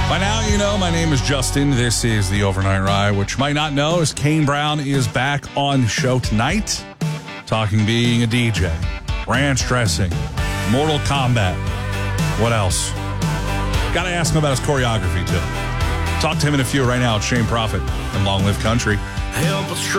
By now, you know, my name is Justin. This is the Overnight Ride, which you might not know is Kane Brown is back on the show tonight, talking being a DJ, ranch dressing, Mortal Kombat. What else? Got to ask him about his choreography, too. Talk to him in a few right now. It's Shane Prophet and Long Live Country. Help us